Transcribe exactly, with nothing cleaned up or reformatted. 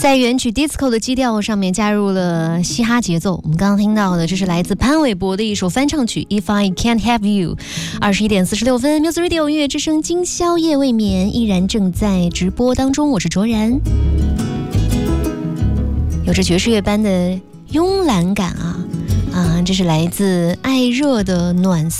在原曲 disco 的基调上面加入了嘻哈节奏。我们刚刚听到的这是来自潘玮柏的一首翻唱曲 If I Can't Have You。 二十一点四十六分 Music Radio 音乐之声，今宵夜未眠依然正在直播当中，我是卓然。有着爵士乐般的慵懒感啊啊，这是来自艾热的暖色